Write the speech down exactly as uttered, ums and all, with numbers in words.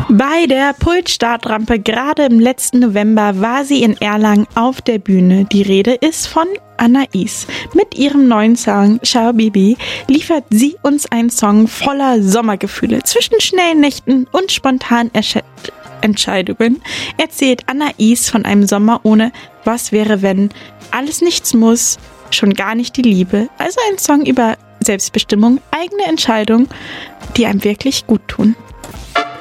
Bei der Pult-Startrampe gerade im letzten November war sie in Erlangen auf der Bühne. Die Rede ist von Anais. Mit ihrem neuen Song Ciao Baby liefert sie uns einen Song voller Sommergefühle. Zwischen schnellen Nächten und spontanen Ersch- Entscheidungen erzählt Anais von einem Sommer ohne Was wäre wenn, alles nichts muss, schon gar nicht die Liebe. Also ein Song über Selbstbestimmung, eigene Entscheidungen, die einem wirklich gut tun.